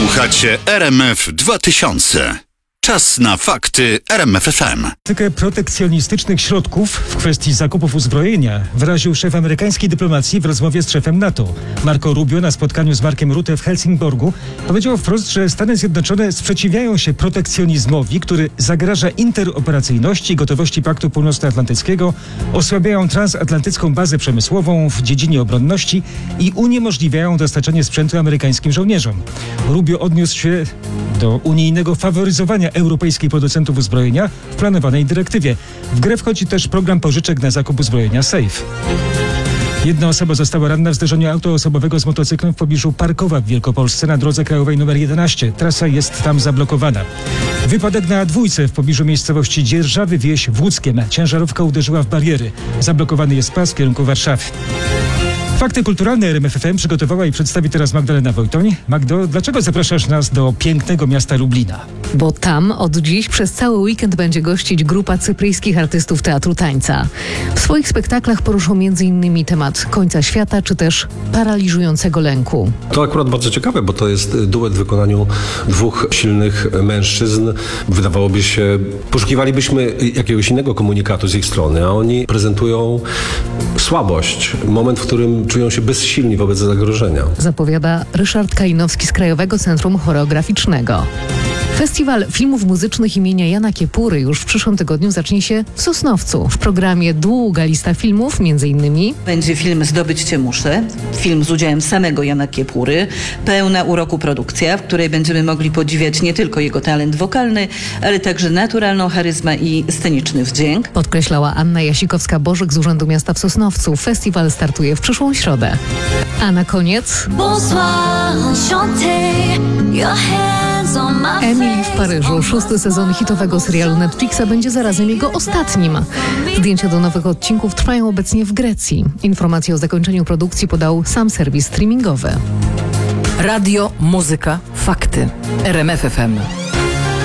Słuchacie RMF 2000. Czas na fakty RMF FM. Politykę protekcjonistycznych środków w kwestii zakupów uzbrojenia wyraził szef amerykańskiej dyplomacji w rozmowie z szefem NATO. Marco Rubio na spotkaniu z Markiem Rutte w Helsingborgu powiedział wprost, że Stany Zjednoczone sprzeciwiają się protekcjonizmowi, który zagraża interoperacyjności i gotowości Paktu Północnoatlantyckiego, osłabiają transatlantycką bazę przemysłową w dziedzinie obronności i uniemożliwiają dostarczenie sprzętu amerykańskim żołnierzom. Rubio odniósł się do unijnego faworyzowania europejskich producentów uzbrojenia w planowanej dyrektywie. W grę wchodzi też program pożyczek na zakup uzbrojenia SAFE. Jedna osoba została ranna w zderzeniu auto osobowego z motocyklem w pobliżu Parkowa w Wielkopolsce na drodze krajowej nr 11. Trasa jest tam zablokowana. Wypadek na A2 w pobliżu miejscowości Dzierżawy wieś w Łódzkiem. Ciężarówka uderzyła w bariery. Zablokowany jest pas w kierunku Warszawy. Fakty kulturalne RMF FM przygotowała i przedstawi teraz Magdalena Wojtoń. Magdo, dlaczego zapraszasz nas do pięknego miasta Lublina? Bo tam od dziś przez cały weekend będzie gościć grupa cypryjskich artystów teatru tańca. W swoich spektaklach poruszą m.in. temat końca świata, czy też paraliżującego lęku. To akurat bardzo ciekawe, bo to jest duet w wykonaniu dwóch silnych mężczyzn. Wydawałoby się, poszukiwalibyśmy jakiegoś innego komunikatu z ich strony, a oni prezentują słabość, moment, w którym czują się bezsilni wobec zagrożenia. Zapowiada Ryszard Kalinowski z Krajowego Centrum Choreograficznego. Festiwal Filmów Muzycznych imienia Jana Kiepury już w przyszłym tygodniu zacznie się w Sosnowcu. W programie długa lista filmów, m.in. będzie film Zdobyć Cię muszę, film z udziałem samego Jana Kiepury, pełna uroku produkcja, w której będziemy mogli podziwiać nie tylko jego talent wokalny, ale także naturalną charyzmę i sceniczny wdzięk. Podkreślała Anna Jasikowska-Bożyk z Urzędu Miasta w Sosnowcu. Festiwal startuje w przyszłą środę. A na koniec Emily w Paryżu. 6. sezon hitowego serialu Netflixa będzie zarazem jego ostatnim. Zdjęcia do nowych odcinków trwają obecnie w Grecji. Informacje o zakończeniu produkcji podał sam serwis streamingowy. Radio, muzyka, fakty. RMF FM.